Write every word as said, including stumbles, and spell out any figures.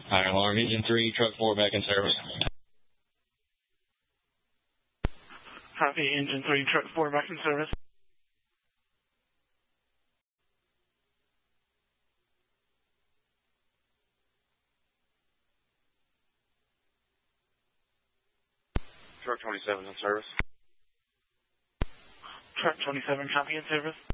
Higher alarm, engine three, truck four back in service. Copy, engine three, truck four back in service. Truck twenty-seven in service. Truck twenty-seven, copy in service.